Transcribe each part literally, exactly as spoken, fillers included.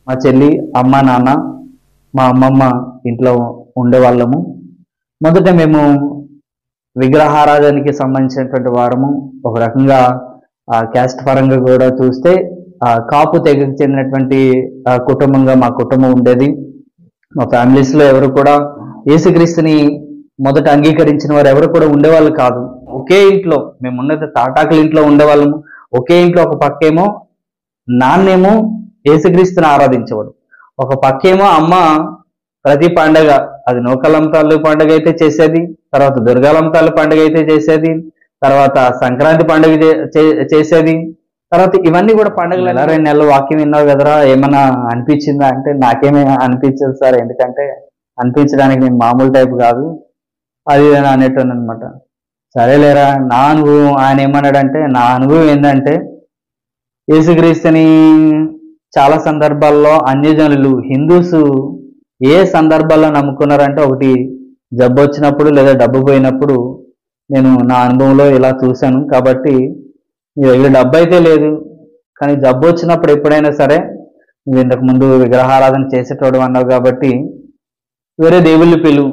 మా చెల్లి, అమ్మ, నాన్న, మా అమ్మమ్మ ఇంట్లో ఉండేవాళ్ళము. మొదట మేము విగ్రహారాధనకి సంబంధించినటువంటి వారము. ఒక రకంగా ఆ క్యాస్ట్ పరంగా కూడా చూస్తే ఆ కాపు తెగకు చెందినటువంటి కుటుంబంగా మా కుటుంబం ఉండేది. మా ఫ్యామిలీస్ లో ఎవరు కూడా యేసుక్రీస్తుని మొదట అంగీకరించిన వారు ఎవరు కూడా ఉండేవాళ్ళు కాదు. ఒకే ఇంట్లో మేము ఉన్నది తాటాకుల ఇంట్లో ఉండేవాళ్ళము. ఒకే ఇంట్లో ఒక పక్కేమో నాన్నేమో యేసుక్రీస్తుని ఆరాధించేవాడు, ఒక పక్కేమో అమ్మ ప్రతి పండగ, అది నూకలంతాలు పండుగ అయితే చేసేది, తర్వాత దుర్గాలంతాలు పండుగ అయితే చేసేది, తర్వాత సంక్రాంతి పండుగ చేసేది, తర్వాత ఇవన్నీ కూడా పండుగలు. ఎలా రెండు నెలలు వాక్యం విన్నావు కదరా, ఏమన్నా అనిపించిందా అంటే నాకేమీ అనిపించదు సార్, ఎందుకంటే అనిపించడానికి నేను మామూలు టైప్ కాదు అది అని అనేటాను అనమాట. సరేలేరా, నా అనుభవం ఆయన ఏమన్నాడంటే, నా అనుభవం ఏంటంటే యేసుక్రీస్తుని చాలా సందర్భాల్లో అన్యజనులు హిందూస్ ఏ సందర్భాల్లో నమ్ముకున్నారంటే, ఒకటి జబ్బు వచ్చినప్పుడు లేదా డబ్బు పోయినప్పుడు. నేను నా అనుభవంలో ఇలా చూశాను కాబట్టి, నీ దగ్గర డబ్బు అయితే లేదు కానీ జబ్బు వచ్చినప్పుడు ఎప్పుడైనా సరే, నువ్వు ఇంతకు ముందు విగ్రహారాధన చేసేటోడు అన్నావు కాబట్టి వేరే దేవుళ్ళు పిలువు,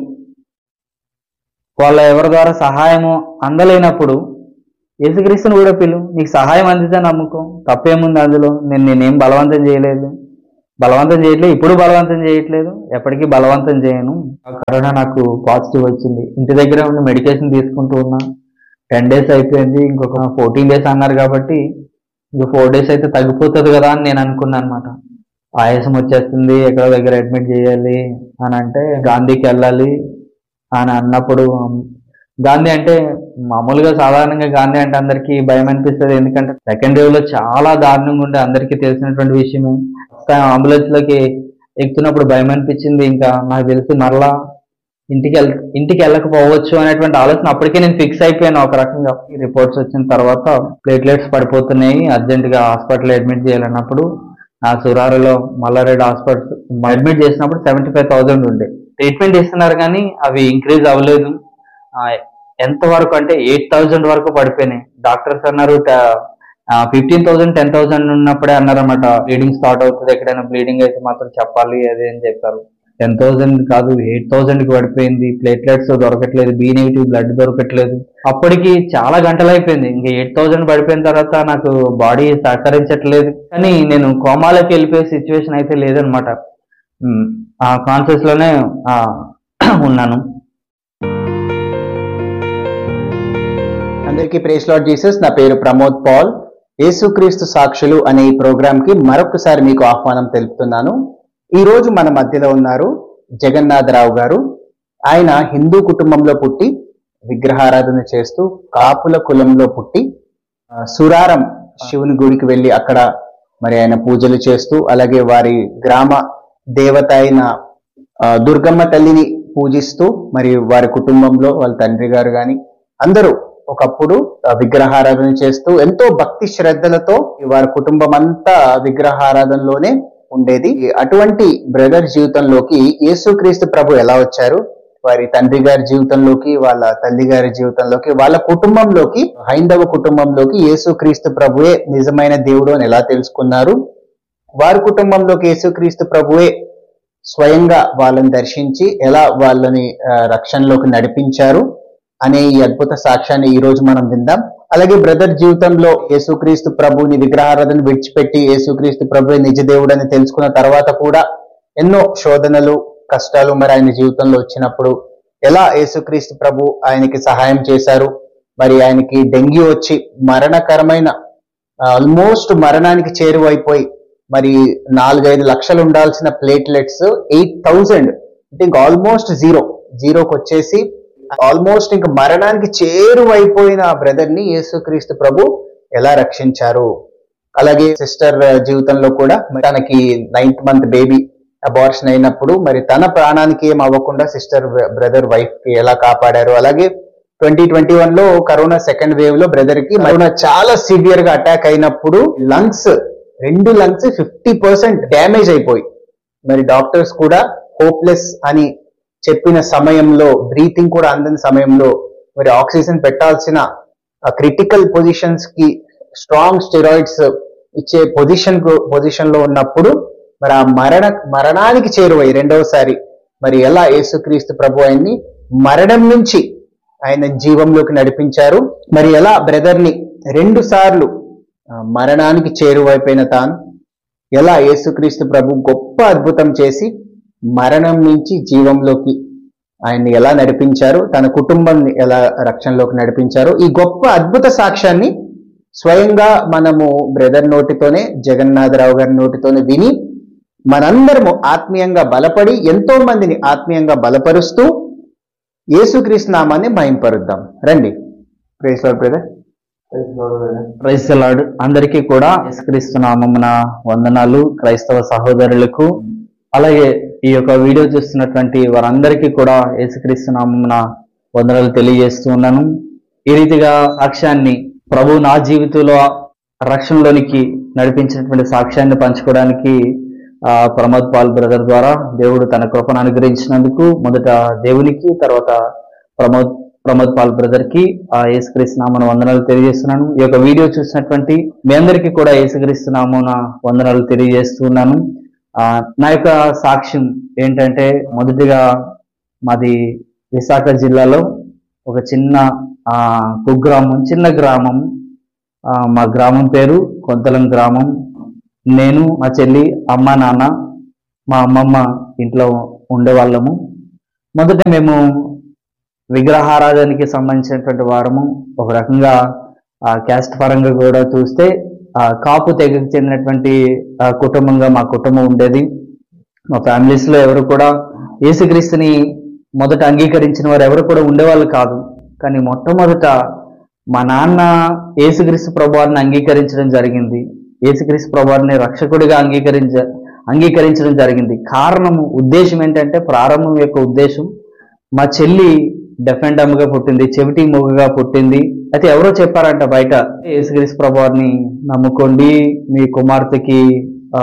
వాళ్ళ ఎవరి ద్వారా సహాయము అందలేనప్పుడు యేసుక్రీస్తుని కూడా పిలువు, నీకు సహాయం అందితే నమ్ముకో, తప్పేముంది అందులో. నేను నేనేం బలవంతం చేయలేదు, బలవంతం చేయట్లేదు, ఇప్పుడు బలవంతం చేయట్లేదు, ఎప్పటికీ బలవంతం చేయను. కరోనా నాకు పాజిటివ్ వచ్చింది, ఇంటి దగ్గర ఉండి మెడికేషన్ తీసుకుంటూ ఉన్నా. టెన్ డేస్ అయిపోయింది, ఇంకొక ఫోర్టీన్ డేస్ అన్నారు కాబట్టి ఇంకో ఫోర్ డేస్ అయితే తగ్గిపోతుంది కదా అని నేను అనుకున్నాను అనమాట. ఆయాసం వచ్చేస్తుంది, ఎక్కడో దగ్గర అడ్మిట్ చేయాలి అని అంటే, గాంధీకి వెళ్ళాలి అని అన్నప్పుడు, గాంధీ అంటే మామూలుగా సాధారణంగా గాంధీ అంటే అందరికీ భయం అనిపిస్తుంది, ఎందుకంటే సెకండ్ వేవ్ లో చాలా దారుణంగా ఉండే అందరికీ తెలిసినటువంటి విషయమే. అంబులెన్స్ లోకి ఎక్కుతున్నప్పుడు భయం అనిపించింది. ఇంకా నాకు తెలిసి మరలా ఇంటికి వెళ్ ఇంటికి వెళ్ళకపోవచ్చు అనేటువంటి ఆలోచన అప్పటికే నేను ఫిక్స్ అయిపోయాను ఒక రకంగా. రిపోర్ట్స్ వచ్చిన తర్వాత ప్లేట్లెట్స్ పడిపోతున్నాయి, అర్జెంట్ గా హాస్పిటల్ అడ్మిట్ చేయాలన్నప్పుడు నా సురారులో మల్లారెడ్డి హాస్పిటల్ అడ్మిట్ చేసినప్పుడు సెవెంటీ ఫైవ్ థౌసండ్ ఉండే. ట్రీట్మెంట్ ఇస్తున్నారు కానీ అవి ఇంక్రీజ్ అవ్వలేదు. ఎంత వరకు అంటే ఎయిట్ థౌజండ్ వరకు పడిపోయినాయి. డాక్టర్స్ అన్నారు ఫిఫ్టీన్ థౌసండ్ టెన్ థౌసండ్ ఉన్నప్పుడే అన్నారన్నమాట, బ్లీడింగ్ స్టార్ట్ అవుతుంది, ఎక్కడైనా బ్లీడింగ్ అయితే మాత్రం చెప్పాలి అది అని చెప్పారు. టెన్ థౌసండ్ కాదు ఎయిట్ థౌసండ్ కి పడిపోయింది. ప్లేట్లెట్స్ దొరకట్లేదు, బి నెగిటివ్ బ్లడ్ దొరకట్లేదు. అప్పటికి చాలా గంటలు అయిపోయింది. ఇంకా ఎయిట్ థౌసండ్ పడిపోయిన తర్వాత నాకు బాడీ సహకరించట్లేదు, కానీ నేను కోమాలోకి వెళ్ళిపోయే సిచ్యువేషన్ అయితే లేదనమాట. ఆ కాన్షియస్ లోనే ఉన్నాను. అందరికీ ప్రైజ్ లార్డ్ జీసస్. నా పేరు ప్రమోద్ పాల్. యేసుక్రీస్తు సాక్షులు అనే ఈ ప్రోగ్రామ్ కి మరొకసారి మీకు ఆహ్వానం తెలుపుతున్నాను. ఈ రోజు మన మధ్యలో ఉన్నారు జగన్నాథరావు గారు. ఆయన హిందూ కుటుంబంలో పుట్టి విగ్రహారాధన చేస్తూ, కాపుల కులంలో పుట్టి సురారం శివుని గుడికి వెళ్ళి అక్కడ మరి ఆయన పూజలు చేస్తూ, అలాగే వారి గ్రామ దేవత అయిన దుర్గమ్మ తల్లిని పూజిస్తూ, మరి వారి కుటుంబంలో వాళ్ళ తండ్రి గారు కానీ అందరూ ఒకప్పుడు విగ్రహారాధన చేస్తూ ఎంతో భక్తి శ్రద్ధలతో వారి కుటుంబం అంతా విగ్రహారాధనలోనే ఉండేది. అటువంటి బ్రదర్ జీవితంలోకి యేసుక్రీస్తు ప్రభు ఎలా వచ్చారు, వారి తండ్రి గారి జీవితంలోకి, వాళ్ళ తల్లి గారి జీవితంలోకి, వాళ్ళ కుటుంబంలోకి, హైందవ కుటుంబంలోకి యేసుక్రీస్తు ప్రభువే నిజమైన దేవుడు అని ఎలా తెలుసుకున్నారు, వారి కుటుంబంలోకి యేసుక్రీస్తు ప్రభువే స్వయంగా వాళ్ళని దర్శించి ఎలా వాళ్ళని రక్షణలోకి నడిపించారు అనే ఈ అద్భుత సాక్ష్యాన్ని ఈ రోజు మనం విందాం. అలాగే బ్రదర్ జీవితంలో యేసుక్రీస్తు ప్రభుని విగ్రహారాధన విడిచిపెట్టి యేసుక్రీస్తు ప్రభు నిజ దేవుడు అని తెలుసుకున్న తర్వాత కూడా ఎన్నో శోధనలు, కష్టాలు మరి ఆయన జీవితంలో వచ్చినప్పుడు ఎలా యేసుక్రీస్తు ప్రభు ఆయనకి సహాయం చేశారు. మరి ఆయనకి డెంగ్యూ వచ్చి మరణకరమైన, ఆల్మోస్ట్ మరణానికి చేరువైపోయి, మరి నాలుగైదు లక్షలు ఉండాల్సిన ప్లేట్లెట్స్ ఎయిట్ థౌజండ్ అంటే ఇంకా ఆల్మోస్ట్ జీరో జీరోకి వచ్చేసి ఆల్మోస్ట్ ఇంకా మరణానికి చేరువైపోయిన ఆ బ్రదర్ ని యేసుక్రీస్తు ప్రభు ఎలా రక్షించారు. అలాగే సిస్టర్ జీవితంలో కూడా తనకి నైన్త్ మంత్ బేబీ అబార్షన్ అయినప్పుడు మరి తన ప్రాణానికి ఏం అవ్వకుండా సిస్టర్ బ్రదర్ వైఫ్ కి ఎలా కాపాడారు. అలాగే ట్వంటీ ట్వంటీ వన్ లో కరోనా సెకండ్ వేవ్ లో బ్రదర్ కి కరోనా చాలా సివియర్ గా అటాక్ అయినప్పుడు లంగ్స్ రెండు లంగ్స్ ఫిఫ్టీ పర్సెంట్ డ్యామేజ్ అయిపోయి మరి డాక్టర్స్ కూడా హోప్లెస్ అని చెప్పిన సమయంలో, బ్రీతింగ్ కూడా అందని సమయంలో, మరి ఆక్సిజన్ పెట్టాల్సిన క్రిటికల్ పొజిషన్స్ కి స్ట్రాంగ్ స్టెరాయిడ్స్ ఇచ్చే పొజిషన్ పొజిషన్ లో ఉన్నప్పుడు మరి ఆ మరణ మరణానికి చేరువై రెండవసారి మరి ఎలా యేసుక్రీస్తు ప్రభు ఆయన్ని మరణం నుంచి ఆయన జీవంలోకి నడిపించారు, మరి ఎలా బ్రదర్ని రెండు సార్లు మరణానికి చేరువైపోయిన తాను ఎలా యేసుక్రీస్తు ప్రభు గొప్ప అద్భుతం చేసి మరణం నుంచి జీవంలోకి ఆయన్ని ఎలా నడిపించారు, తన కుటుంబాన్ని ఎలా రక్షణలోకి నడిపించారు, ఈ గొప్ప అద్భుత సాక్ష్యాన్ని స్వయంగా మనము బ్రదర్ నోటితోనే, జగన్నాథరావు గారి నోటితోనే విని మనందరము ఆత్మీయంగా బలపడి ఎంతో మందిని ఆత్మీయంగా బలపరుస్తూ యేసుక్రీస్తు నామాన్ని మహింపరుద్దాం. రండి. Praise lord brother. Praise the lord. అందరికీ కూడా యేసుక్రీస్తు నామమున వందనాలు. క్రైస్తవ సహోదరులకు అలాగే ఈ యొక్క వీడియో చూస్తున్నటువంటి వారందరికీ కూడా యేసుక్రీస్తు నామమున వందనాలు తెలియజేస్తూ ఉన్నాను. ఈ రీతిగా సాక్ష్యాన్ని ప్రభు నా జీవితంలో రక్షణలోనికి నడిపించినటువంటి సాక్ష్యాన్ని పంచుకోవడానికి ఆ ప్రమోద్ పాల్ బ్రదర్ ద్వారా దేవుడు తన కృపను అనుగ్రహించినందుకు మొదట దేవునికి, తర్వాత ప్రమోద్ ప్రమోద్ పాల్ బ్రదర్ కి ఆ యేసుక్రీస్తు నామమున వందనాలు తెలియజేస్తున్నాను. ఈ యొక్క వీడియో చూసినటువంటి మీ అందరికీ కూడా యేసుక్రీస్తు నామమున వందనాలు తెలియజేస్తున్నాను. ఆ నా యొక్క సాక్ష్యం ఏంటంటే, మొదటిగా మాది విశాఖ జిల్లాలో ఒక చిన్న ఆ కుగ్రామం, చిన్న గ్రామం. ఆ మా గ్రామం పేరు కొంతలం గ్రామం. నేను, మా చెల్లి, అమ్మ, నాన్న, మా అమ్మమ్మ ఇంట్లో ఉండేవాళ్ళము. మొదట మేము విగ్రహారాధనకి సంబంధించినటువంటి వారము. ఒక రకంగా ఆ క్యాస్ట్ పరంగా కూడా చూస్తే ఆ కాపు తెగకు చెందినటువంటి కుటుంబంగా మా కుటుంబం ఉండేది. మా ఫ్యామిలీస్ లో ఎవరు కూడా యేసుక్రీస్తుని మొదట అంగీకరించిన వారు ఎవరు కూడా ఉండేవాళ్ళు కాదు. కానీ మొట్టమొదట మా నాన్న యేసుక్రీస్తు ప్రభువారిని అంగీకరించడం జరిగింది. యేసుక్రీస్తు ప్రభువారిని రక్షకుడిగా అంగీకరించ అంగీకరించడం జరిగింది. కారణము, ఉద్దేశం ఏంటంటే, ప్రారంభం యొక్క ఉద్దేశం, మా చెల్లి డెఫెండమ్గా పుట్టింది, చెవిటి మూగగా పుట్టింది. అయితే ఎవరో చెప్పారంట బయట, యేసుక్రీస్తు ప్రభువారిని నమ్ముకోండి, మీ కుమార్తెకి ఆ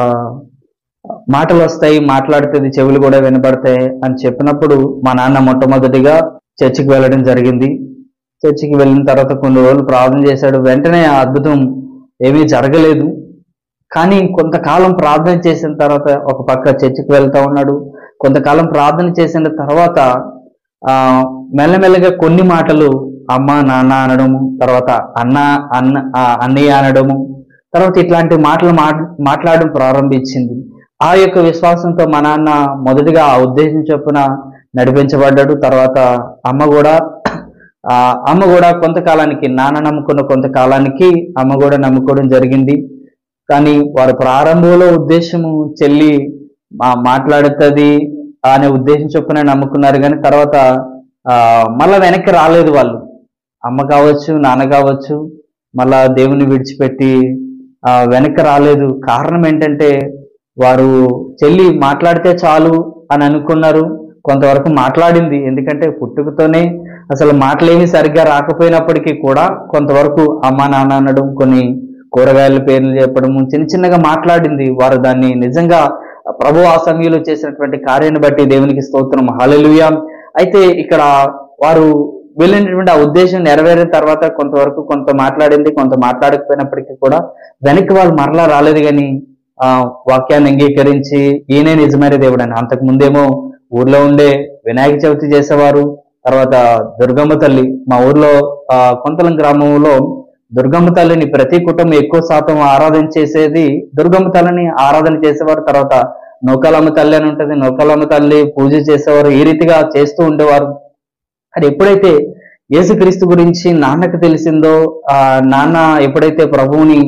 మాటలు వస్తాయి, మాట్లాడుతుంది, చెవులు కూడా వినబడతాయి అని చెప్పినప్పుడు మా నాన్న మొట్టమొదటిగా చర్చికి వెళ్ళడం జరిగింది. చర్చికి వెళ్ళిన తర్వాత కొన్ని రోజులు ప్రార్థన చేశాడు. వెంటనే ఆ అద్భుతం ఏమీ జరగలేదు. కానీ కొంతకాలం ప్రార్థన చేసిన తర్వాత ఒక పక్క చర్చికి వెళ్తా ఉన్నాడు. కొంతకాలం ప్రార్థన చేసిన తర్వాత ఆ మెల్లమెల్లగా కొన్ని మాటలు అమ్మ, నాన్న అనడము, తర్వాత అన్న అన్న అన్నయ్య అనడము, తర్వాత ఇట్లాంటి మాటలు మాట్లాడడం ప్రారంభించింది. ఆ యొక్క విశ్వాసంతో మా నాన్న మొదటిగా ఆ ఉద్దేశం చొప్పున నడిపించబడ్డాడు. తర్వాత అమ్మ కూడా ఆ అమ్మ కూడా కొంతకాలానికి, నాన్న నమ్ముకున్న కొంతకాలానికి అమ్మ కూడా నమ్ముకోవడం జరిగింది. కానీ వారి ప్రారంభంలో ఉద్దేశము చెల్లి మా మాట్లాడుతుంది అనే ఉద్దేశం చొప్పున నమ్ముకున్నారు. కానీ తర్వాత ఆ మళ్ళా వెనక్కి రాలేదు వాళ్ళు. అమ్మ కావచ్చు, నాన్న కావచ్చు, మళ్ళా దేవుని విడిచిపెట్టి ఆ వెనక్కి రాలేదు. కారణం ఏంటంటే, వారు చెల్లి మాట్లాడితే చాలు అని అనుకున్నారు. కొంతవరకు మాట్లాడింది, ఎందుకంటే పుట్టుకతోనే అసలు మాటలేమి సరిగ్గా రాకపోయినప్పటికీ కూడా కొంతవరకు అమ్మ, నాన్న అనడం, కొన్ని కూరగాయల పేర్లు చెప్పడం, చిన్న చిన్నగా మాట్లాడింది. వారు దాన్ని నిజంగా ప్రభు ఆ సమయంలో చేసినటువంటి కార్యాన్ని బట్టి దేవునికి స్తోత్రం, హల్లెలూయా. అయితే ఇక్కడ వారు వెళ్ళినటువంటి ఆ ఉద్దేశం నెరవేరిన తర్వాత కొంతవరకు కొంత మాట్లాడింది, కొంత మాట్లాడకపోయినప్పటికీ కూడా వెనక్కి వాళ్ళు మరలా రాలేదు. కానీ ఆ వాక్యాన్ని అంగీకరించి ఈయనే నిజమైన దేవుడు అని. అంతకు ముందేమో ఊర్లో ఉండే వినాయక చవితి చేసేవారు. తర్వాత దుర్గమ్మ తల్లి, మా ఊర్లో ఆ కొంతలం గ్రామంలో దుర్గమ్మ తల్లిని ప్రతి కుటుంబం ఎక్కువ శాతం ఆరాధన చేసేది దుర్గమ్మ తల్లిని ఆరాధన చేసేవారు. తర్వాత నౌకాలమ్మ తల్లి అని ఉంటుంది, నౌకాలమ్మ తల్లి పూజ చేసేవారు. ఈ రీతిగా చేస్తూ ఉండేవారు. అది ఎప్పుడైతే యేసుక్రీస్తు గురించి నాన్నకు తెలిసిందో, ఆ నాన్న ఎప్పుడైతే ప్రభువుని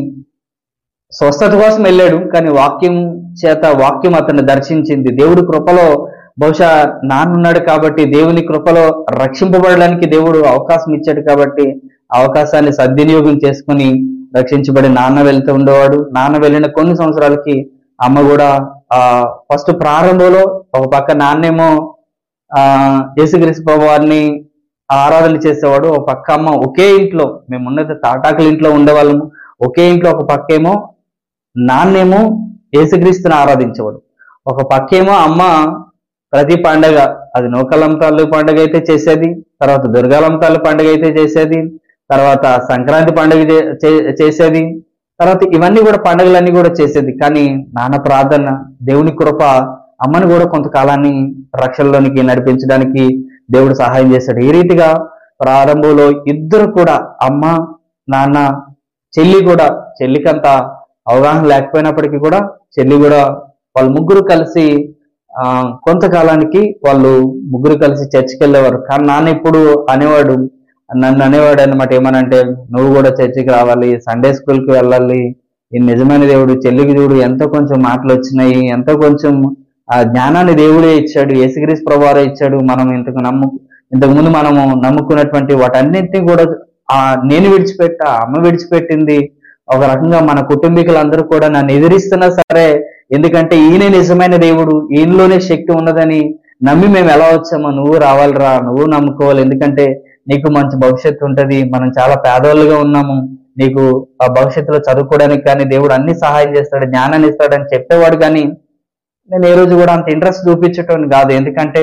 స్వస్థత కోసం వెళ్ళాడు, కానీ వాక్యం చేత వాక్యం అతన్ని దర్శించింది. దేవుడి కృపలో బహుశా నాన్న ఉన్నాడు కాబట్టి, దేవుని కృపలో రక్షింపబడడానికి దేవుడు అవకాశం ఇచ్చాడు కాబట్టి అవకాశాన్ని సద్వినియోగం చేసుకుని రక్షించబడి నాన్న వెళ్తూ ఉండేవాడు. నాన్న వెళ్ళిన కొన్ని సంవత్సరాలకి అమ్మ కూడా ఆ ఫస్ట్ ప్రారంభంలో ఒక పక్క నాన్నేమో ఆ యేసుక్రీస్తు ప్రభువారిని ఆరాధన చేసేవాడు, ఒక పక్క అమ్మ. ఒకే ఇంట్లో మేము ఉన్నది తాటాకుల ఇంట్లో ఉండేవాళ్ళము. ఒకే ఇంట్లో ఒక పక్కేమో నాన్నేమో యేసుక్రీస్తుని ఆరాధించేవాడు, ఒక పక్కేమో అమ్మ ప్రతి పండగ, అది నూకలమ్మ తల్లి పండుగ అయితే చేసేది, తర్వాత దుర్గాలమ్మ తల్లి పండుగ అయితే చేసేది, తర్వాత సంక్రాంతి పండుగ చేసేది, తర్వాత ఇవన్నీ కూడా పండుగలన్నీ కూడా చేసేది. కానీ నాన్న ప్రార్థన, దేవుని కృప అమ్మని కూడా కొంతకాలాన్ని రక్షణలోనికి నడిపించడానికి దేవుడు సహాయం చేశాడు. ఈ రీతిగా ప్రారంభంలో ఇద్దరు కూడా, అమ్మ నాన్న చెల్లి కూడా, చెల్లికి అంత అవగాహన లేకపోయినప్పటికీ కూడా చెల్లి కూడా, వాళ్ళు ముగ్గురు కలిసి ఆ కొంతకాలానికి వాళ్ళు ముగ్గురు కలిసి చర్చికి వెళ్ళేవారు. కానీ నాన్న ఇప్పుడు అనేవాడు, నన్ను అనేవాడు అనమాట, ఏమనంటే నువ్వు కూడా చర్చికి రావాలి, సండే స్కూల్కి వెళ్ళాలి, ఈ నిజమైన దేవుడు, చెల్లికి చూడు ఎంతో కొంచెం మాటలు వచ్చినాయి, ఎంతో కొంచెం ఆ జ్ఞానాన్ని దేవుడే ఇచ్చాడు, యేసుక్రీస్తు ప్రభువారే ఇచ్చాడు. మనం ఇంతకు నమ్ము ఇంతకు ముందు మనము నమ్ముకున్నటువంటి వాటన్నింటినీ కూడా ఆ నేను విడిచిపెట్టా, అమ్మ విడిచిపెట్టింది. ఒక రకంగా మన కుటుంబీకులందరూ కూడా నన్ను ఎదిరిస్తున్నా సరే, ఎందుకంటే ఈయనే నిజమైన దేవుడు, ఈయనలోనే శక్తి ఉన్నదని నమ్మి మేము ఎలా వచ్చామో, నువ్వు రావాలిరా, నువ్వు నమ్ముకోవాలి, ఎందుకంటే నీకు మంచి భవిష్యత్తు ఉంటది, మనం చాలా పేదవాళ్ళుగా ఉన్నాము, నీకు ఆ భవిష్యత్తులో చదువుకోవడానికి కానీ దేవుడు అన్ని సహాయం చేస్తాడు, జ్ఞానాన్ని ఇస్తాడని చెప్పేవాడు. కానీ నేను ఏ రోజు కూడా అంత ఇంట్రెస్ట్ చూపించటం కాదు. ఎందుకంటే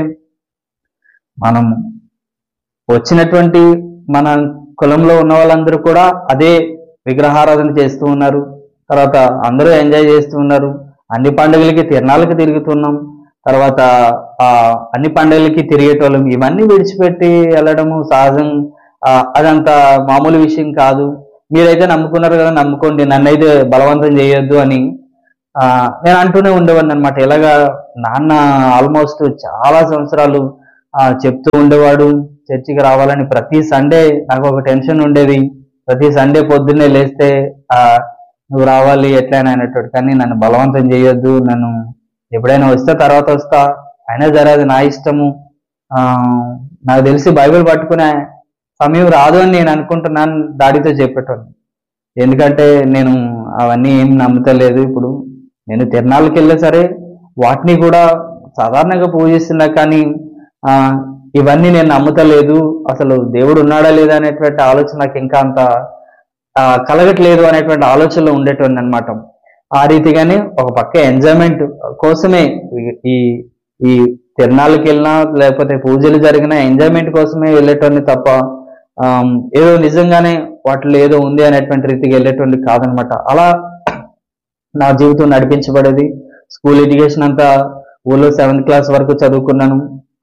మనం వచ్చినటువంటి మన కులంలో ఉన్న వాళ్ళందరూ కూడా అదే విగ్రహారాధన చేస్తూ ఉన్నారు. తర్వాత అందరూ ఎంజాయ్ చేస్తూ ఉన్నారు. అన్ని పండుగలకి తిరణాలకి తిరుగుతున్నాం. తర్వాత ఆ అన్ని పండుగలకి తిరిగేటోళ్ళం. ఇవన్నీ విడిచిపెట్టి వెళ్ళడము సహజం, అదంత మామూలు విషయం కాదు. మీరైతే నమ్ముకున్నారు కదా, నమ్ముకోండి, నన్నైతే బలవంతం చేయొద్దు అని ఆ నేను అంటూనే ఉండేవాడిని అనమాట. ఇలాగా నాన్న ఆల్మోస్ట్ చాలా సంవత్సరాలు ఆ చెప్తూ ఉండేవాడు చర్చికి రావాలని. ప్రతి సండే నాకు ఒక టెన్షన్ ఉండేది, ప్రతి సండే పొద్దున్నే లేస్తే ఆ నువ్వు రావాలి ఎట్లయినా అనేటోడు. కానీ నన్ను బలవంతం చేయొద్దు, నన్ను ఎప్పుడైనా వస్తే తర్వాత వస్తా, అయినా సరే అది నా ఇష్టము, ఆ నాకు తెలిసి బైబిల్ పట్టుకునే సమయం రాదు అని నేను అనుకుంటున్నాను డాడీతో చెప్పేటోని. ఎందుకంటే నేను అవన్నీ ఏం నమ్ముతలేదు. ఇప్పుడు నేను తిరణాలకి వెళ్ళే సరే వాటిని కూడా సాధారణంగా పూజిస్తున్నా, కానీ ఆ ఇవన్నీ నేను నమ్ముతలేదు, అసలు దేవుడు ఉన్నాడా లేదా అనేటువంటి ఆలోచన నాకు ఇంకా అంత కలగట్లేదు అనేటువంటి ఆలోచనలో ఉండేటువంటి అనమాట. ఆ రీతిగానే ఒక పక్క ఎంజాయ్మెంట్ కోసమే ఈ ఈ తిరణాలకి వెళ్ళినా లేకపోతే పూజలు జరిగినా ఎంజాయ్మెంట్ కోసమే వెళ్ళేటోని తప్ప ఏదో నిజంగానే వాటిలో ఏదో ఉంది అనేటువంటి రీతికి వెళ్ళేటువంటి కాదనమాట. అలా నా జీవితం నడిపించబడేది. స్కూల్ ఎడ్యుకేషన్ అంతా ఊళ్ళో సెవెంత్ క్లాస్ వరకు చదువుకున్నాను.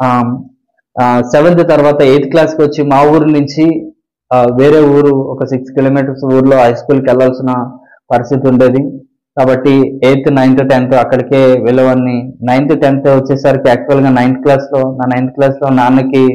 సెవెంత్ తర్వాత ఎయిత్ క్లాస్కి వచ్చి మా ఊరు నుంచి వేరే ఊరు ఒక సిక్స్ కిలోమీటర్స్ ఊర్లో హై స్కూల్కి వెళ్ళాల్సిన పరిస్థితి ఉండేది. కాబట్టి ఎయిత్ నైన్త్ టెన్త్ అక్కడికే వెళ్ళేవాడిని. నైన్త్ టెన్త్ వచ్చేసరికి యాక్చువల్గా నైన్త్ క్లాస్లో నా నైన్త్ క్లాస్లో నాన్నకి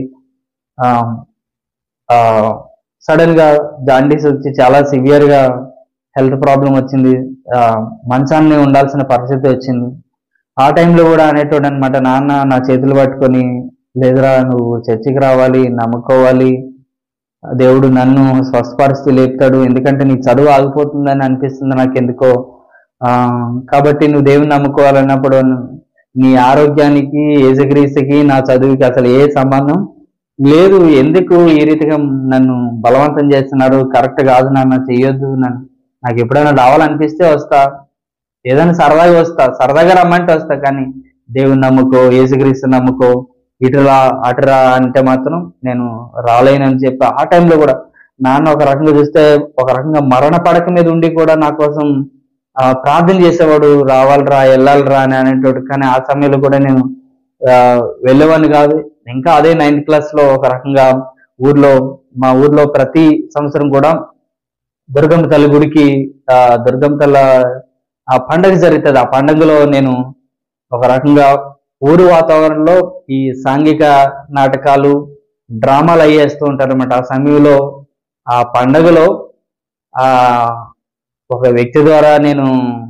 సడన్ గా జాండీస్ వచ్చి చాలా సివియర్ గా హెల్త్ ప్రాబ్లం వచ్చింది. మంచాన్ని ఉండాల్సిన పరిస్థితి వచ్చింది. ఆ టైంలో కూడా అనేటోడు అనమాట, నాన్న నా చేతులు పట్టుకొని, లేదురా నువ్వు చర్చికి రావాలి, నమ్ముకోవాలి, దేవుడు నన్ను స్వస్థపరిస్థితి లేపుతాడు, ఎందుకంటే నీ చదువు ఆగిపోతుందని అనిపిస్తుంది నాకు ఎందుకో, ఆ కాబట్టి నువ్వు దేవుని నమ్ముకోవాలన్నప్పుడు నీ ఆరోగ్యానికి యేసుక్రీస్తుకి నా చదువుకి అసలు ఏ సంబంధం లేదు, ఎందుకు ఈ రీతిగా నన్ను బలవంతం చేస్తున్నారు, కరెక్ట్ కాదు నాన్న, చెయ్యొద్దు, నన్ను నాకు ఎప్పుడైనా రావాలనిపిస్తే వస్తా, ఏదైనా సరదాగా వస్తా, సరదాగా రమ్మంటే వస్తా, కానీ దేవుని నమ్ముకో, యేసుక్రీస్తు నమ్ముకో, ఇటురా అటురా అంటే మాత్రం నేను రాలేనని చెప్పి ఆ టైంలో కూడా నాన్న ఒక రకంగా చూస్తే ఒక రకంగా మరణ పడక మీద ఉండి కూడా నా కోసం ఆ ప్రార్థన చేసేవాడు, రావాలిరా వెళ్ళాలిరా అని అనేటోడు. కానీ ఆ సమయంలో కూడా నేను ఆ వెళ్ళేవాడిని కాదు. ఇంకా అదే నైన్త్ క్లాస్ లో ఒక రకంగా ఊర్లో మా ఊర్లో ప్రతి సంవత్సరం కూడా దుర్గమ్మ తల్లి గుడికి ఆ దుర్గమ్మ తల్ల ఆ పండగ జరుగుతుంది. ఆ పండుగలో నేను ఒక రకంగా ఊరు వాతావరణంలో ఈ సాంఘిక నాటకాలు డ్రామాలు అయ్యేస్తూ ఉంటారు అనమాట. ఆ సమయంలో ఆ పండగలో ఆ ఒక వ్యక్తి ద్వారా నేను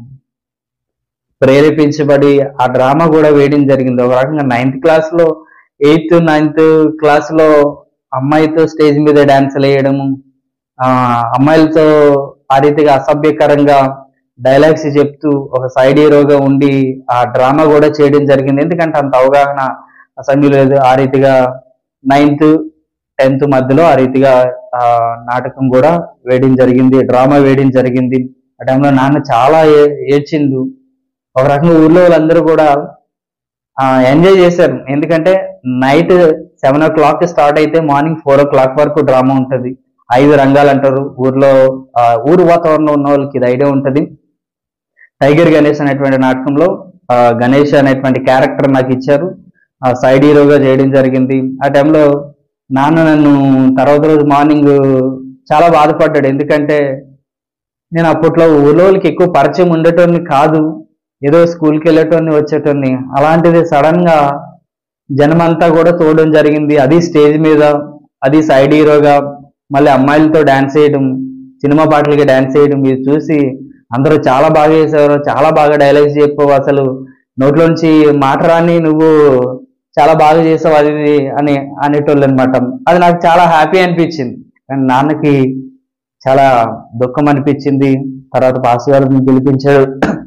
ప్రేరేపించబడి ఆ డ్రామా కూడా వేయడం జరిగింది. ఒక రకంగా నైన్త్ క్లాస్ లో ఎయిత్ నైన్త్ క్లాస్ లో అమ్మాయితో స్టేజ్ మీద డాన్సులు వేయడము, ఆ అమ్మాయిలతో ఆ రీతిగా అసభ్యకరంగా డైలాగ్స్ చెప్తూ ఒక సైడ్ హీరోగా ఉండి ఆ డ్రామా కూడా చేయడం జరిగింది. ఎందుకంటే అంత అవగాహన ఆ సమయంలో లేదు. ఆ రీతిగా నైన్త్ టెన్త్ మధ్యలో ఆ రీతిగా ఆ నాటకం కూడా వేయడం జరిగింది, డ్రామా వేయడం జరిగింది. ఆ టైంలో నాన్న చాలా ఏడ్చిండు. ఒక రకంగా ఊర్లో వాళ్ళందరూ కూడా ఎంజాయ్ చేశారు. ఎందుకంటే నైట్ సెవెన్ ఓ క్లాక్ స్టార్ట్ అయితే మార్నింగ్ ఫోర్ ఓ క్లాక్ వరకు డ్రామా ఉంటుంది. ఐదు రంగాలు అంటారు ఊర్లో. ఆ ఊరు వాతావరణంలో ఉన్న వాళ్ళకి ఇది ఐడియా ఉంటుంది. టైగర్ గణేష్ అనేటువంటి నాటకంలో ఆ, గణేష్ అనేటువంటి క్యారెక్టర్ నాకు ఇచ్చారు. ఆ సైడ్ హీరోగా చేయడం జరిగింది. ఆ టైంలో నాన్న నన్ను తర్వాత రోజు మార్నింగ్ చాలా బాధపడ్డాడు. ఎందుకంటే నేను అప్పట్లో ఊళ్ళో వాళ్ళకి ఎక్కువ పరిచయం ఉండేటోని కాదు, ఏదో స్కూల్కి వెళ్ళేటోని వచ్చేటోని. అలాంటిది సడన్ గా జనమంతా కూడా చూడడం జరిగింది, అది స్టేజ్ మీద, అది సైడ్ హీరోగా, మళ్ళీ అమ్మాయిలతో డాన్స్ చేయడం, సినిమా పాటలకి డాన్స్ చేయడం. ఇది చూసి అందరూ చాలా బాగా చేసేవారు, చాలా బాగా డైలాగ్స్ చెప్పావు, అసలు నోట్లోంచి మాట రాని నువ్వు చాలా బాగా చేసావు అది ఇది అని అనేటోళ్ళు అనమాట. అది నాకు చాలా హ్యాపీ అనిపించింది. కానీ నాన్నకి చాలా దుఃఖం అనిపించింది. తర్వాత పాస్టర్ గారిని పిలిపించాడు,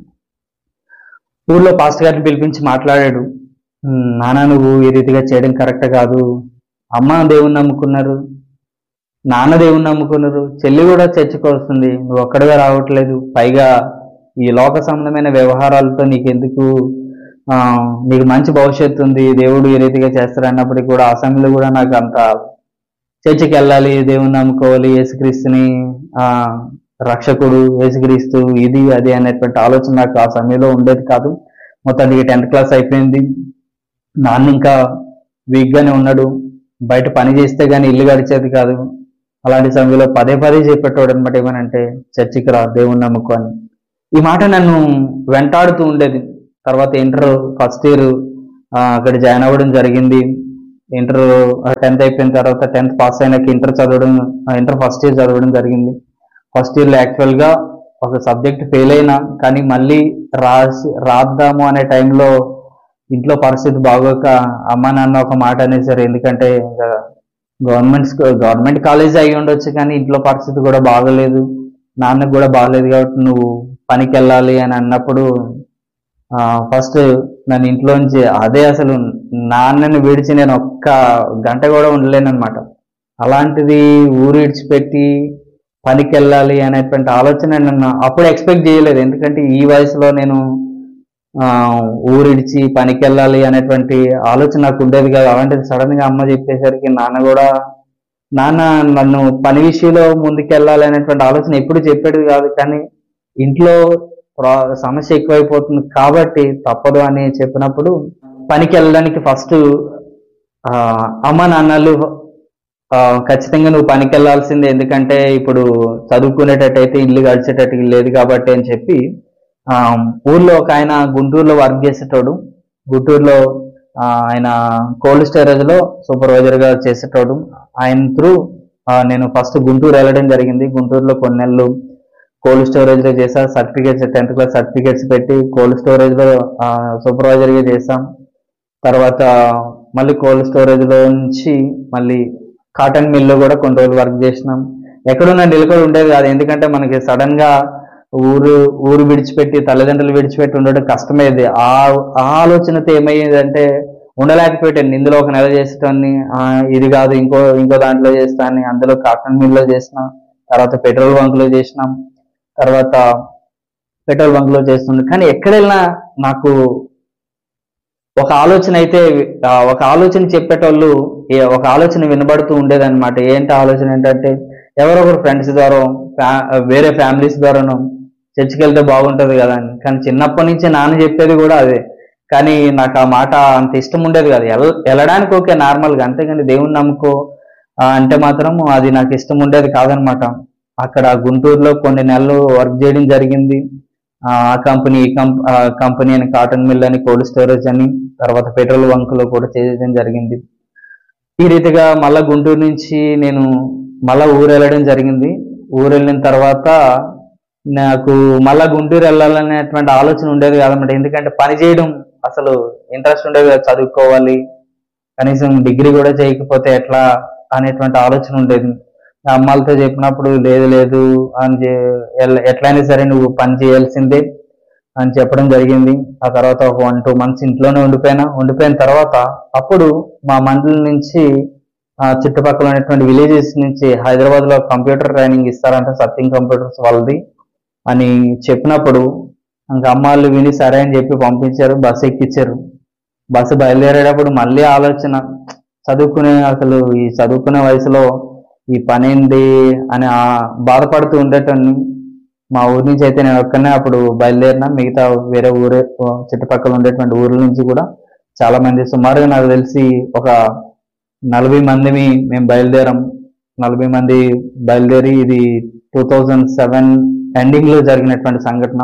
ఊర్లో పాస్టర్ గారిని పిలిపించి మాట్లాడాడు. "ఉమ్, నాన్న నువ్వు ఈ రీతిగా చేయడం కరెక్ట్ కాదు. అమ్మ దేవుణ్ణి నమ్ముకున్నారు, నాన్న దేవుణ్ణి నమ్ముకున్నారు, చెల్లి కూడా చర్చికి వస్తుంది, నువ్వు ఒక్కడిగా రావట్లేదు, పైగా ఈ లోక సంబంధమైన వ్యవహారాలతో నీకెందుకు, ఆ నీకు మంచి భవిష్యత్తు ఉంది, దేవుడు ఈ రీతిగా చేస్తారు" అన్నప్పటికీ కూడా ఆ సమయంలో కూడా నాకు అంత చర్చికి వెళ్ళాలి, దేవుణ్ణి నమ్ముకోవాలి, యేసుక్రీస్తుని ఆ రక్షకుడు, యేసుక్రీస్తు ఇది అది అనేటువంటి ఆలోచన నాకు ఆ సమయంలో ఉండేది కాదు. మొత్తానికి టెన్త్ క్లాస్ అయిపోయింది. నాన్న ఇంకా వీక్ గానే ఉన్నాడు, బయట పని చేస్తే గానీ ఇల్లు గడిచేది కాదు. అలాంటి సమయంలో పదే పదే చెప్పేటోడు అనమాట, ఏమనంటే చర్చికి రా, దేవుణ్ణి నమ్ముకో అని. ఈ మాట నన్ను వెంటాడుతూ ఉండేది. తర్వాత ఇంటర్ ఫస్ట్ ఇయర్ అక్కడ జాయిన్ అవ్వడం జరిగింది. ఇంటర్ టెన్త్ అయిపోయిన తర్వాత టెన్త్ పాస్ అయినాక ఇంటర్ చదవడం, ఇంటర్ ఫస్ట్ ఇయర్ చదవడం జరిగింది. ఫస్ట్ ఇయర్లో యాక్చువల్గా ఒక సబ్జెక్ట్ ఫెయిల్ అయినా, కానీ మళ్ళీ రాసి రాద్దాము అనే టైంలో ఇంట్లో పరిస్థితి బాగోక అమ్మ నాన్న ఒక మాట అనేసారు. ఎందుకంటే ఇంకా గవర్నమెంట్ గవర్నమెంట్ కాలేజ్ అయి ఉండొచ్చు, కానీ ఇంట్లో పరిస్థితి కూడా బాగోలేదు, నాన్నకు కూడా బాగలేదు, కాబట్టి నువ్వు పనికి వెళ్ళాలి అని అన్నప్పుడు ఫస్ట్ నన్ను ఇంట్లోంచి, అదే అసలు నాన్నని విడిచి నేను ఒక్క గంట కూడా ఉండలేను అనమాట. అలాంటిది ఊరు విడిచిపెట్టి పనికి వెళ్ళాలి అనేటువంటి ఆలోచన నన్ను అప్పుడు ఎక్స్పెక్ట్ చేయలేదు. ఎందుకంటే ఈ వయసులో నేను ఆ ఊరు విడిచి పనికి వెళ్ళాలి అనేటువంటి ఆలోచన నాకు ఉండేది కాదు. అలాంటిది సడన్ గా అమ్మ చెప్పేసరికి నాన్న కూడా, నాన్న నన్ను పని విషయంలో ముందుకెళ్ళాలి అనేటువంటి ఆలోచన ఎప్పుడు చెప్పేది కాదు, కానీ ఇంట్లో సమస్య ఎక్కువైపోతుంది కాబట్టి తప్పదు అని చెప్పినప్పుడు పనికి వెళ్ళడానికి ఫస్ట్ ఆ అమ్మ నాన్నలు ఖచ్చితంగా నువ్వు పనికి వెళ్ళాల్సిందే, ఎందుకంటే ఇప్పుడు చదువుకునేటట్టయితే ఇల్లు గడిచేటట్టు లేదు కాబట్టి అని చెప్పి ఆ ఊర్లో ఒక ఆయన గుంటూరులో వర్క్ చేసేటోడు. గుంటూరులో ఆయన కోల్డ్ స్టోరేజ్ లో సూపర్వైజర్ గా చేసేటోడు. ఆయన త్రూ నేను ఫస్ట్ గుంటూరు వెళ్ళడం జరిగింది. గుంటూరులో కొన్ని నెలలు కోల్డ్ స్టోరేజ్ లో చేసా, సర్టిఫికేట్స్ టెన్త్ క్లాస్ సర్టిఫికేట్స్ పెట్టి కోల్డ్ స్టోరేజ్ లో సూపర్వైజర్ గా చేసాం. తర్వాత మళ్ళీ కోల్డ్ స్టోరేజ్ లో నుంచి మళ్ళీ కాటన్ మిల్ లో కూడా కొన్ని రోజులు వర్క్ చేసినాం. ఎక్కడున్నా నిలకడ ఉండేది కాదు, ఎందుకంటే మనకి సడన్ గా ఊరు ఊరు విడిచిపెట్టి తల్లిదండ్రులు విడిచిపెట్టి ఉండడం కష్టమేది. ఆ ఆలోచనతో ఏమయ్యేదంటే ఉండలేకపోయాను. ఇందులో ఒక నెల చేసేటాన్ని, ఇది కాదు ఇంకో ఇంకో దాంట్లో చేస్తాను, అందులో కాటన్ మిల్ లో చేసినాం, తర్వాత పెట్రోల్ బంక్ లో చేసినాం, తర్వాత పెట్రోల్ బంక్ లో చేస్తున్నాం. కానీ ఎక్కడ వెళ్ళినా నాకు ఒక ఆలోచన అయితే, ఒక ఆలోచన చెప్పేటోళ్ళు ఒక ఆలోచన వినబడుతూ ఉండేదన్నమాట. ఏంటి ఆలోచన ఏంటంటే, ఎవరొకరు ఫ్రెండ్స్ ద్వారా, వేరే ఫ్యామిలీస్ ద్వారాను చర్చికి వెళ్తే బాగుంటది కదా అని. కానీ చిన్నప్పటి నుంచి నాన్న చెప్పేది కూడా అదే, కానీ నాకు ఆ మాట అంత ఇష్టం ఉండేది కాదు. వెళ్ళడానికి ఓకే నార్మల్గా, అంతేగాని దేవుణ్ణి నమ్ముకో అంటే మాత్రం అది నాకు ఇష్టం ఉండేది కాదనమాట. అక్కడ గుంటూరులో కొన్ని నెలలు వర్క్ చేయడం జరిగింది. ఆ కంపెనీ కంపెనీ అని కాటన్ మిల్ అని కోల్డ్ స్టోరేజ్ అని, తర్వాత పెట్రోల్ బంక్ లో కూడా చేయడం జరిగింది. ఈ రీతిగా మళ్ళా గుంటూరు నుంచి నేను మళ్ళా ఊరు వెళ్ళడం జరిగింది. ఊరు వెళ్ళిన తర్వాత నాకు మళ్ళా గుంటూరు వెళ్ళాలనేటువంటి ఆలోచన ఉండేది కాదన్నమాట. ఎందుకంటే పని చేయడం అసలు ఇంట్రెస్ట్ ఉండేది కాదు, చదువుకోవాలి, కనీసం డిగ్రీ కూడా చేయకపోతే ఎట్లా అనేటువంటి ఆలోచన ఉండేది. అమ్మాలతో చెప్పినప్పుడు లేదు లేదు అని ఎట్లయినా సరే నువ్వు పని చేయాల్సిందే అని చెప్పడం జరిగింది. ఆ తర్వాత ఒక వన్ టూ మంత్స్ ఇంట్లోనే ఉండిపోయినా. ఉండిపోయిన తర్వాత అప్పుడు మా మండలి నుంచి ఆ చుట్టుపక్కల ఉన్నటువంటి విలేజెస్ నుంచి హైదరాబాద్ లో కంప్యూటర్ ట్రైనింగ్ ఇస్తారంట, సత్యం కంప్యూటర్స్ వాళ్ళది అని చెప్పినప్పుడు ఇంకా అమ్మాళ్ళు విని సరే అని చెప్పి పంపించారు, బస్సు ఎక్కించారు. బస్సు బయలుదేరేటప్పుడు మళ్ళీ ఆలోచన, చదువుకునే అసలు ఈ చదువుకునే వయసులో ఈ పని ఏంది అని ఆ బాధపడుతూ ఉండేటోని. మా ఊరి నుంచి అయితే నేను ఒక్కనే అప్పుడు బయలుదేరిన, మిగతా వేరే ఊరే చుట్టుపక్కల ఉండేటువంటి ఊర్ల నుంచి కూడా చాలా మంది, సుమారుగా నాకు తెలిసి ఒక నలభై మందిని మేము బయలుదేరాం. నలభై మంది బయలుదేరి, ఇది టూ థౌజండ్ సెవెన్ ఎండింగ్ లో జరిగినటువంటి సంఘటన.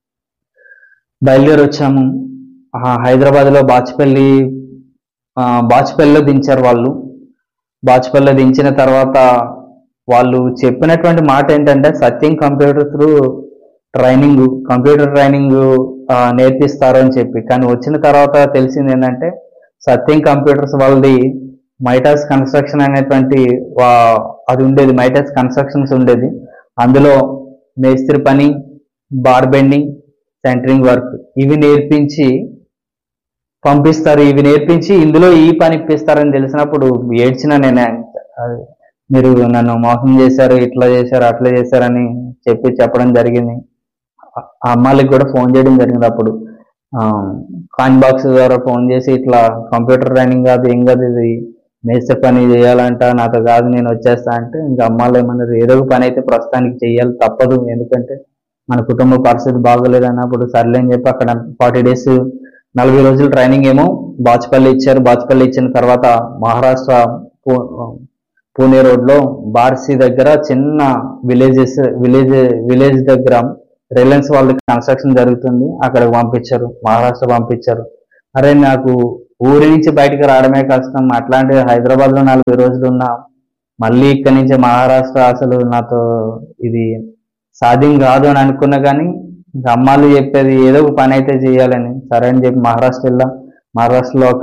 బయలుదేరి వచ్చాము. హైదరాబాద్ లో బాచ్పల్లి బాచ్పల్లిలో దించారు వాళ్ళు. బాచ్పల్లిలో దించిన తర్వాత వాళ్ళు చెప్పినటువంటి మాట ఏంటంటే, సత్యం computer through training computer training నేర్పిస్తారు అని చెప్పి. కానీ వచ్చిన తర్వాత తెలిసింది ఏంటంటే, సత్యం కంప్యూటర్స్ వాళ్ళది మైటాస్ కన్స్ట్రక్షన్ అనేటువంటి అది ఉండేది, మైటాస్ కన్స్ట్రక్షన్స్ ఉండేది. అందులో మేస్త్రి పని, బార్ బెండింగ్, సెంటరింగ్ వర్క్ ఇవి నేర్పించి పంపిస్తారు. ఇవి నేర్పించి ఇందులో ఈ పని ఇప్పిస్తారని తెలిసినప్పుడు ఏడ్చిన నేను. మీరు నన్ను మోసం చేశారు, ఇట్లా చేశారు, అట్లా చేశారని చెప్పి చెప్పడం జరిగింది. ఆ అమ్మాయికి కూడా ఫోన్ చేయడం జరిగింది. అప్పుడు కాయిన్ బాక్స్ ద్వారా ఫోన్ చేసి, ఇట్లా కంప్యూటర్ ట్రైనింగ్ కాదు, ఏం కాదు, ఇది మేస్త్రి పని చేయాలంట, నాతో కాదు, నేను వచ్చేస్తా అంటే, ఇంకా అమ్మాయిలు ఏమన్నారు, ఏదో ఒక పని అయితే ప్రస్తుతానికి చెయ్యాలి, తప్పదు, ఎందుకంటే మన కుటుంబ పరిస్థితి బాగోలేదు అన్నప్పుడు సర్లే అని చెప్పి అక్కడ ఫార్టీ డేస్ నలభై రోజులు ట్రైనింగ్ ఏమో బాచ్పల్లి ఇచ్చారు. బాచ్పల్లి ఇచ్చిన తర్వాత మహారాష్ట్ర పూణే రోడ్ లో బార్సీ దగ్గర చిన్న విలేజెస్ విలేజ్ విలేజ్ దగ్గర రిలయన్స్ వాళ్ళకి కన్స్ట్రక్షన్ జరుగుతుంది, అక్కడికి పంపించారు, మహారాష్ట్ర పంపించారు. అరే నాకు ఊరి నుంచి బయటకు రావడమే కష్టం, అట్లాంటి హైదరాబాద్ లో నలభై రోజులు ఉన్నా, మళ్ళీ ఇక్కడి నుంచి మహారాష్ట్ర అసలు నాతో ఇది సాధ్యం కాదు అని అనుకున్నా. కానీ ఇంకా అమ్మాళ్ళు చెప్పేది ఏదో ఒక పని అయితే చేయాలని, సరే అని చెప్పి మహారాష్ట్ర వెళ్ళా. మహారాష్ట్రలో ఒక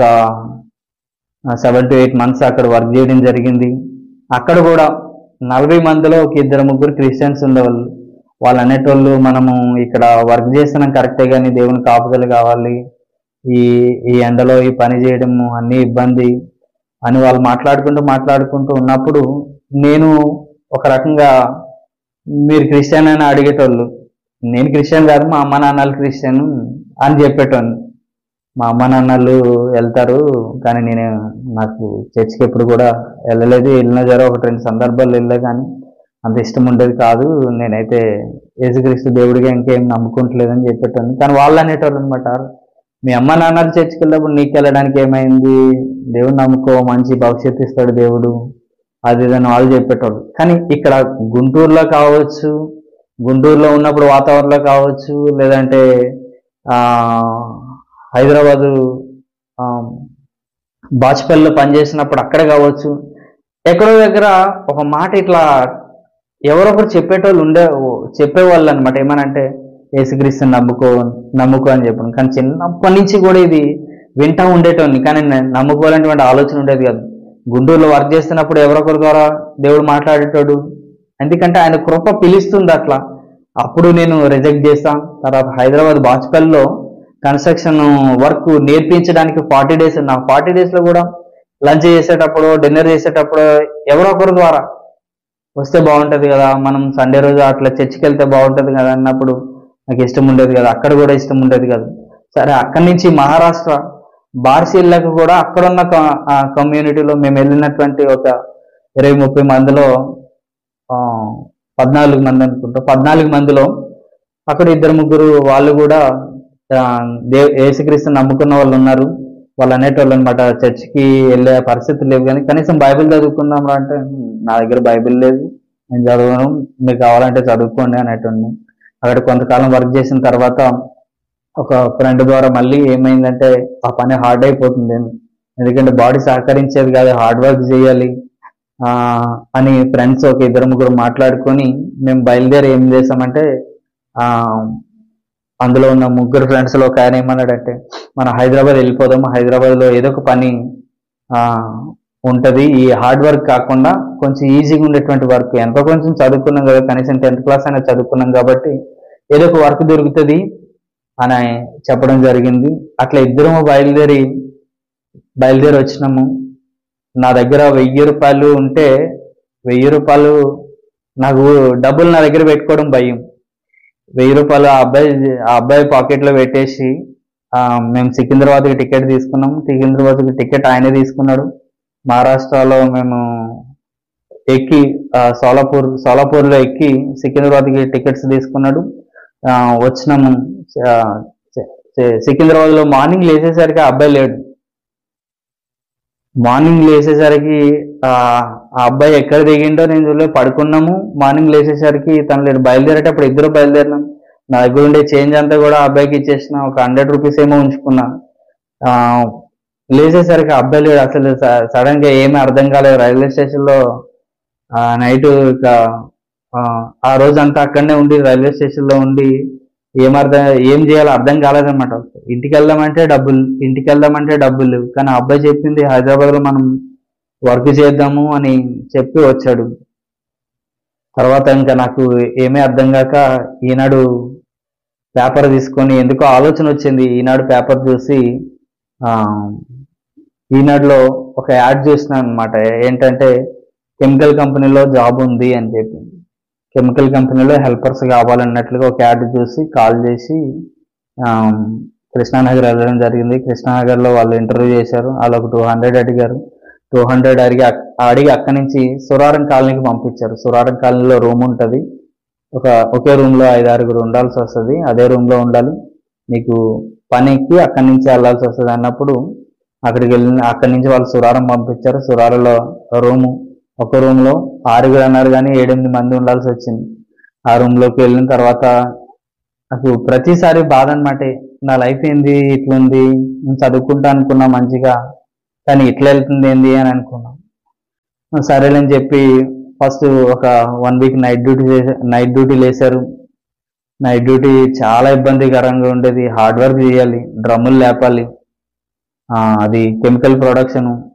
సెవెన్ టు ఎయిట్ మంత్స్ అక్కడ వర్క్ చేయడం జరిగింది. అక్కడ కూడా నలభై మందిలో ఒక ఇద్దరు ముగ్గురు క్రిస్టియన్స్ ఉండేవాళ్ళు. వాళ్ళు అనేటోళ్ళు, మనము ఇక్కడ వర్క్ చేస్తున్నాం కరెక్టే, కానీ దేవుని కాపుదలు కావాలి, ఈ ఈ ఎండలో ఈ పని చేయడము అన్ని ఇబ్బంది అని వాళ్ళు మాట్లాడుకుంటూ మాట్లాడుకుంటూ ఉన్నప్పుడు, నేను ఒక రకంగా మీరు క్రిస్టియన్ అని అడిగేటోళ్ళు. నేను క్రిస్టియన్ కాదు, మా అమ్మ నాన్నలు క్రిస్టియన్ అని చెప్పేటోళ్ళు. మా అమ్మ నాన్నలు వెళ్తారు, కానీ నేను నాకు చర్చికి ఎప్పుడు కూడా వెళ్ళలేదు, వెళ్ళిన జర ఒకటి రెండు సందర్భాలు వెళ్ళే, కానీ అంత ఇష్టం ఉండేది కాదు, నేనైతే యేసుక్రీస్తు దేవుడిగా ఇంకేం నమ్ముకుంటలేదని చెప్పేటోని. కానీ వాళ్ళు అనేటోళ్ళు అనమాట, మీ అమ్మ నాన్నలు చర్చికి వెళ్ళినప్పుడు నీకు వెళ్ళడానికి ఏమైంది, దేవుడు నమ్ముకో, మంచి భవిష్యత్తు ఇస్తాడు దేవుడు, అది ఇదని వాళ్ళు చెప్పేటోళ్ళు. కానీ ఇక్కడ గుంటూరులో కావచ్చు, గుంటూరులో ఉన్నప్పుడు వాతావరణంలో కావచ్చు, లేదంటే ఆ హైదరాబాదు బాచ్పల్లిలో పనిచేసినప్పుడు అక్కడ కావచ్చు, ఎక్కడో దగ్గర ఒక మాట ఇట్లా ఎవరొకరు చెప్పేటోళ్ళు ఉండే చెప్పేవాళ్ళు అనమాట. ఏమనంటే యేసుక్రీస్తుని నమ్ముకో నమ్ముకో అని చెప్పాను. కానీ చిన్నప్పటి నుంచి కూడా ఇది వింటా ఉండేటోని, కానీ నమ్ముకోవాలనేటువంటి ఆలోచన ఉండేది కాదు. గుంటూరులో వర్క్ చేస్తున్నప్పుడు ఎవరొకరి ద్వారా దేవుడు మాట్లాడేటోడు, ఎందుకంటే ఆయన కృప పిలుస్తుంది అట్లా. అప్పుడు నేను రిజెక్ట్ చేస్తాను. తర్వాత హైదరాబాద్ బాచ్పల్లిలో కన్స్ట్రక్షన్ వర్క్ నేర్పించడానికి ఫార్టీ డేస్ నా ఫార్టీ డేస్ లో కూడా లంచ్ చేసేటప్పుడు, డిన్నర్ చేసేటప్పుడు ఎవరో ఒకరి ద్వారా వస్తే బాగుంటది కదా, మనం సండే రోజు అట్లా చర్చికి వెళ్తే బాగుంటది కదా అన్నప్పుడు నాకు ఇష్టం ఉండేది కదా, అక్కడ కూడా ఇష్టం ఉండేది కదా. సరే, అక్కడి నుంచి మహారాష్ట్ర బార్సీలకు కూడా అక్కడున్న కమ్యూనిటీలో మేము వెళ్ళినటువంటి ఒక ఇరవై ముప్పై మందిలో పద్నాలుగు మంది అనుకుంటా పద్నాలుగు మందిలో అక్కడ ఇద్దరు ముగ్గురు వాళ్ళు కూడా దేవ్ యేసుక్రీస్తు నమ్ముకున్న వాళ్ళు ఉన్నారు. వాళ్ళు అనేటోళ్ళు అనమాట, చర్చికి వెళ్ళే పరిస్థితి లేవు, కానీ కనీసం బైబిల్ చదువుకుందాం అంటే నా దగ్గర బైబిల్ లేదు, నేను చదవను, మీకు కావాలంటే చదువుకోండి అనేటోడిని. అక్కడ కొంతకాలం వర్క్ చేసిన తర్వాత ఒక ఫ్రెండ్ ద్వారా మళ్ళీ ఏమైందంటే ఆ పని హార్డ్ అయిపోతుంది, ఎందుకంటే బాడీ సహకరించేది కాదు, హార్డ్ వర్క్ చేయాలి ఆ అని ఫ్రెండ్స్ ఒక ఇద్దరు ముగ్గురు మాట్లాడుకొని మేము బయలుదేరి ఏం చేసామంటే, ఆ అందులో ఉన్న ముగ్గురు ఫ్రెండ్స్ లో ఒక ఆయన ఏమన్నాడంటే, మనం హైదరాబాద్ వెళ్ళిపోదాము, హైదరాబాద్ లో ఏదో ఒక పని ఆ ఉంటది, ఈ హార్డ్ వర్క్ కాకుండా కొంచెం ఈజీగా ఉండేటువంటి వర్క్, ఎంతో కొంచెం చదువుకున్నాం కదా, కనీసం టెన్త్ క్లాస్ అయినా చదువుకున్నాం కాబట్టి ఏదో ఒక వర్క్ దొరుకుతుంది అని చెప్పడం జరిగింది. అట్లా ఇద్దరము బయలుదేరి బయలుదేరి వచ్చినాము. నా దగ్గర వెయ్యి రూపాయలు ఉంటే వెయ్యి రూపాయలు నాకు డబ్బులు నా దగ్గర పెట్టుకోవడం భయం. వెయ్యి రూపాయలు ఆ అబ్బాయి ఆ అబ్బాయి పాకెట్లో పెట్టేసి ఆ మేము సికింద్రాబాద్కి టికెట్ తీసుకున్నాం. సికింద్రాబాద్కి టికెట్ ఆయనే తీసుకున్నాడు. మహారాష్ట్రలో మేము ఎక్కి ఆ, సోలాపూర్ సోలాపూర్లో ఎక్కి సికింద్రాబాద్కి టికెట్స్ తీసుకున్నాడు. ఆ, వచ్చినాము. ఆ, సి- సి- సికింద్రాబాద్లో మార్నింగ్ లేచేసరికి ఆ అబ్బాయి లేడు. మార్నింగ్ లేచేసరికి ఆ ఆ అబ్బాయి ఎక్కడ దిగిండో నేను చూడలేదు, పడుకున్నాము. మార్నింగ్ లేచేసరికి తను లేడు. బయలుదేరేటప్పుడు ఇద్దరు బయలుదేరినాం. నా దగ్గర ఉండే చేంజ్ అంతా కూడా ఆ అబ్బాయికి ఇచ్చేసిన, ఒక హండ్రెడ్ రూపీస్ ఏమో ఉంచుకున్నా. ఆ లేచేసరికి ఆ అబ్బాయి లేడు. అసలు సడన్ గా ఏమీ అర్థం కాలేదు. రైల్వే స్టేషన్ లో ఆ నైట్ ఇక ఆ ఆ రోజు అంతా అక్కడనే ఉండి రైల్వే స్టేషన్ లో ఉండి ఏం అర్థం ఏం చేయాలో అర్థం కాలేదన్నమాట. ఇంటికి వెళ్దామంటే డబ్బులు ఇంటికి వెళ్దామంటే డబ్బులు లేవు. కానీ ఆ అబ్బాయి చెప్పింది హైదరాబాద్ లో మనం వర్క్ చేద్దాము అని చెప్పి వచ్చాడు. తర్వాత ఇంకా నాకు ఏమీ అర్థం కాక ఈనాడు పేపర్ తీసుకొని, ఎందుకో ఆలోచన వచ్చింది. ఈనాడు పేపర్ చూసి ఆ ఈనాడులో ఒక యాడ్ చూసినాను అనమాట. ఏంటంటే కెమికల్ కంపెనీలో జాబ్ ఉంది అని చెప్పి, కెమికల్ కంపెనీలో హెల్పర్స్ కావాలన్నట్లుగా ఒక యాడ్ చూసి కాల్ చేసి ఆ, కృష్ణానగర్ వెళ్ళడం జరిగింది. కృష్ణానగర్లో వాళ్ళు ఇంటర్వ్యూ చేశారు. వాళ్ళు ఒక టూ హండ్రెడ్ అడిగారు. టూ హండ్రెడ్ అడిగి అక్- అడిగి అక్కడి నుంచి సురారం కాలనీకి పంపించారు. సురారం కాలనీలో రూమ్ ఉంటుంది. ఒక ఒకే రూమ్ లో ఐదు ఆరుగురు ఉండాల్సి వస్తుంది. అదే రూమ్ లో ఉండాలి. నీకు పనికి అక్కడి నుంచి వెళ్ళాల్సి వస్తుంది అన్నప్పుడు అక్కడికి వెళ్ళిన అక్కడి నుంచి వాళ్ళు సురారం పంపించారు. సురారంలో రూము, ఒక రూమ్ లో ఆరుగురు అన్నారు కానీ ఏడెనిమిది మంది ఉండాల్సి వచ్చింది. ఆ రూమ్ లోకి వెళ్ళిన తర్వాత నాకు ప్రతిసారి బాధ అనమాట. నా లైఫ్ ఏంది ఇట్లుంది, నేను చదువుకుంటా అనుకున్నా మంచిగా, కానీ ఇట్లా వెళ్తుంది ఏంది అని అనుకున్నాం. సరేలేని చెప్పి ఫస్ట్ ఒక వన్ వీక్ నైట్ డ్యూటీ చేసే నైట్ డ్యూటీ లేసారు. నైట్ డ్యూటీ చాలా ఇబ్బందికరంగా ఉండేది. హార్డ్ వర్క్ చేయాలి, డ్రమ్ములు లేపాలి. ఆ, అది కెమికల్ ప్రొడక్షన్.